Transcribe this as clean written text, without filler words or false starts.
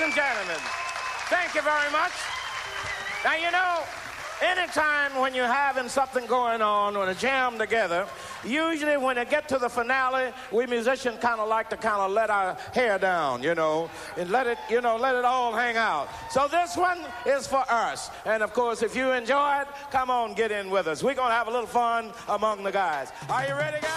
and gentlemen, thank you very much. Now, you know, anytime when you're having something going on, when a jam together, usually when it get to the finale, we musicians kind of like to kind of let our hair down, you know, and let it all hang out. So this one is for us. And of course, if you enjoy it, come on, get in with us. We're going to have a little fun among the guys. Are you ready, guys?